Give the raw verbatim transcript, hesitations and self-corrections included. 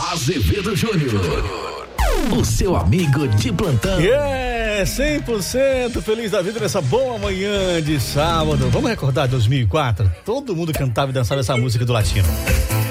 Azevedo Júnior, o seu amigo de plantão. É, cem por cento feliz da vida nessa boa manhã de sábado. Vamos recordar dois mil e quatro? Todo mundo cantava e dançava essa música do Latino.